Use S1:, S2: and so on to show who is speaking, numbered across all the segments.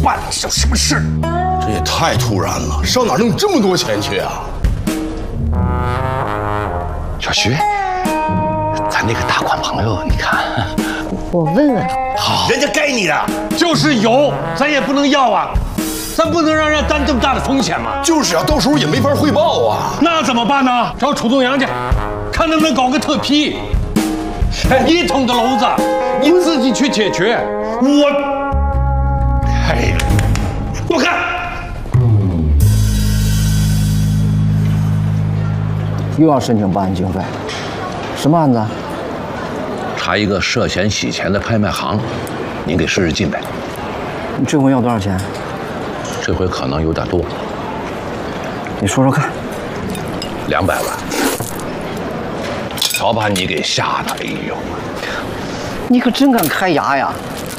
S1: 办了些什么事？
S2: 这也太突然了，上哪弄这么多钱去啊？
S1: 小徐，咱那个大款朋友，你看，
S3: 我问问。
S1: 好，人家该你的。
S4: 就是有，咱也不能要啊，咱不能让人担这么大的风险嘛。
S2: 就是啊，到时候也没法汇报啊。
S4: 那怎么办呢？找楚东阳去，看能不能搞个特批。一桶的篓子，你自己去解决。
S1: 哎，给我看。
S5: 又要申请报案经费，什么案子？
S6: 查一个涉嫌洗钱的拍卖行，您给使使劲呗。
S5: 你这回要多少钱？
S6: 这回可能有点多，
S5: 你说说看。
S6: 200万。瞧把你给吓的，哎呦！
S5: 你可真敢开牙呀！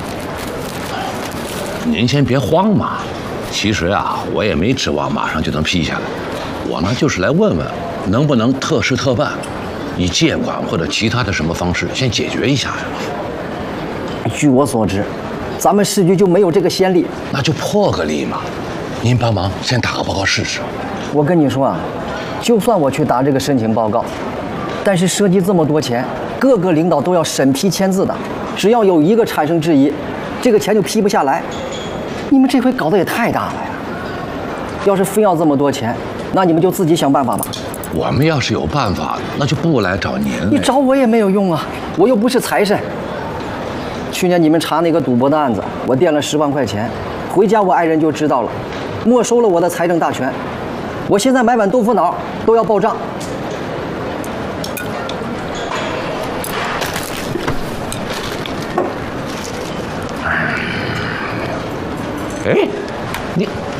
S6: 您先别慌嘛。其实啊，我也没指望马上就能批下来。我呢，就是来问问，能不能特事特办，以借款或者其他的什么方式先解决一下呀？
S5: 据我所知，咱们市局就没有这个先例。
S6: 那就破个例嘛。您帮忙先打个报告试试。
S5: 我跟你说啊，就算我去打这个申请报告，但是涉及这么多钱，各个领导都要审批签字的，只要有一个产生质疑，这个钱就批不下来。你们这回搞得也太大了呀！要是非要这么多钱，那你们就自己想办法吧。
S6: 我们要是有办法，那就不来找您了。
S5: 你找我也没有用啊，我又不是财神。去年你们查那个赌博的案子，我垫了10万块钱，回家我爱人就知道了，没收了我的财政大权。我现在买碗豆腐脑都要报账。
S6: 哎，你